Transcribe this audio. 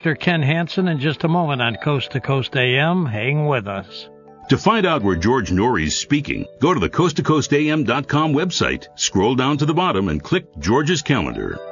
Dr. Ken Hansen in just a moment on Coast to Coast AM. Hang with us. To find out where George Norrie's speaking, go to the coasttocoastam.com website, scroll down to the bottom, and click George's calendar.